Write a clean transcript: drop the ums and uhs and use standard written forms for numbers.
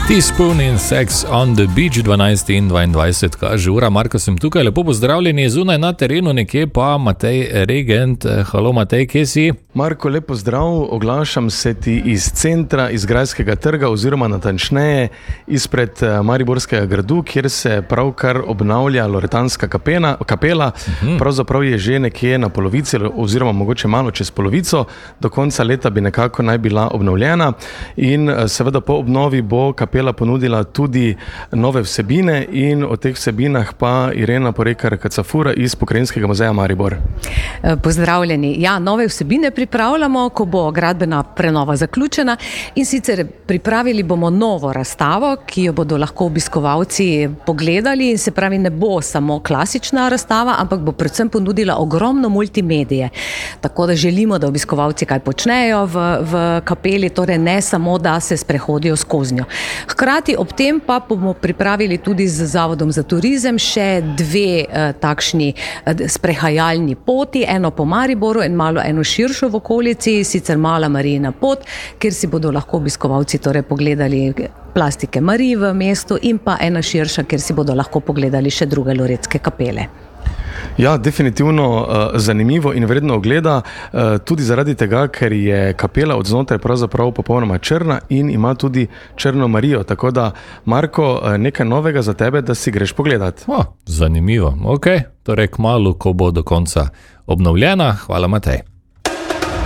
Teaspoon in Sex on the Beach, 12 in 22, kaže ura. Marko, sem tukaj, lepo pozdravljeni, zunaj na terenu nekje pa Matej Regent. Halo Matej, kje si? Marko, lepo zdrav, oglašam se ti iz centra, iz Grajskega trga oziroma natančneje izpred Mariborskega gradu, kjer se pravkar obnavlja Loretanska kapela. Pravzaprav je že nekje na polovici oziroma mogoče malo čez polovico, do konca leta bi nekako naj bila obnovljena in seveda po obnovi bo kapela ponudila tudi nove vsebine in o teh vsebinah pa Irena Porekar-Kacafura iz Pokrajinskega muzeja Maribor. Pozdravljeni. Ja, nove vsebine pripravljamo, ko bo gradbena prenova zaključena, in sicer pripravili bomo novo razstavo, ki jo bodo lahko obiskovalci pogledali, in se pravi, ne bo samo klasična razstava, ampak bo predvsem ponudila ogromno multimedije. Tako da želimo, da obiskovalci kaj počnejo v kapeli, torej ne samo, da se sprehodijo skozi njo. Hkrati ob tem pa bomo pripravili tudi z Zavodom za turizem še dve takšni sprehajalni poti, eno po Mariboru in malo eno širšo v okolici, sicer Mala Marijina pot, kjer si bodo lahko obiskovalci torej pogledali plastike Marij v mestu, in pa ena širša, kjer si bodo lahko pogledali še druge loretske kapele. Ja, definitivno zanimivo in vredno ogleda, tudi zaradi tega, ker je kapela od znotraj pravzaprav popolnoma črna in ima tudi črno Marijo. Tako da, Marko, nekaj novega za tebe, da si greš pogledat. Zanimivo, ok. Torej kmalu, ko bo do konca obnovljena. Hvala, Matej.